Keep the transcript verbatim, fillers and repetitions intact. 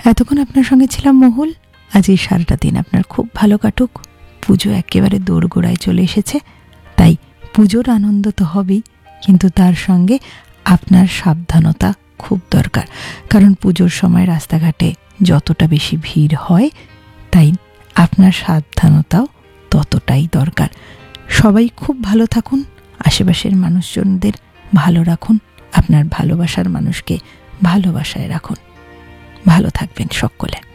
এতক্ষণ আপনার সঙ্গে ছিলাম মহুল। আজ এই সারাটা দিন আপনার খুব ভালো কাটুক। পুজো একেবারে দোরগোড়ায় চলে এসেছে, তাই পুজোর আনন্দ তো হবেই, কিন্তু তার সঙ্গে আপনার সাবধানতা খুব দরকার। কারণ পুজোর সময় রাস্তাঘাটে যতটা বেশি ভিড় হয়, তাই আপনার সাবধানতাও ততটাই দরকার। সবাই খুব ভালো থাকুন, আশেপাশের মানুষজনদের ভালো রাখুন, আপনার ভালোবাসার মানুষকে ভালোবাসায় রাখুন। ভালো থাকবেন সকলে।